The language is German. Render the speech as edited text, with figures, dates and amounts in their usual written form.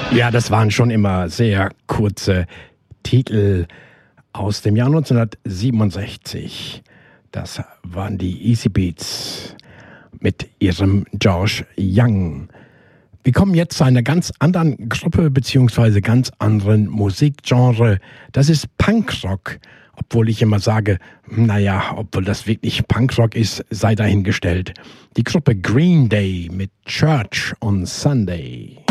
Ja, das waren schon immer sehr kurze Titel aus dem Jahr 1967. Das waren die Easy Beats mit ihrem George Young. Wir kommen jetzt zu einer ganz anderen Gruppe bzw. ganz anderen Musikgenre. Das ist Punkrock. Obwohl ich immer sage, naja, obwohl das wirklich Punkrock ist, sei dahingestellt. Die Gruppe Green Day mit Church on Sunday.